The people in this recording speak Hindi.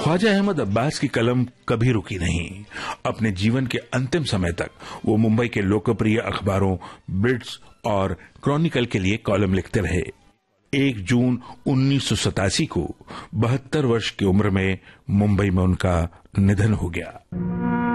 ख्वाजा अहमद अब्बास की कलम कभी रुकी नहीं। अपने जीवन के अंतिम समय तक वो मुंबई के लोकप्रिय अखबारों बिट्स और क्रॉनिकल के लिए कॉलम लिखते रहे। 1 जून 1987 को 72 वर्ष की उम्र में मुंबई में उनका निधन हो गया।